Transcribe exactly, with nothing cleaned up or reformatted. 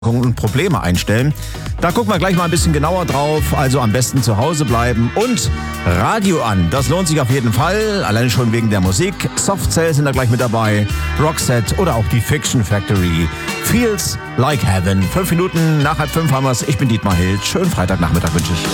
und Probleme einstellen. Da gucken wir gleich mal ein bisschen genauer drauf. Also am besten zu Hause bleiben und Radio an. Das lohnt sich auf jeden Fall. Alleine schon wegen der Musik. Soft Cell sind da gleich mit dabei. Roxette oder auch die Fiction Factory. Feels like Heaven. Fünf Minuten nach halb fünf haben wir's. Ich bin Dietmar Hild. Schönen Freitagnachmittag wünsche ich.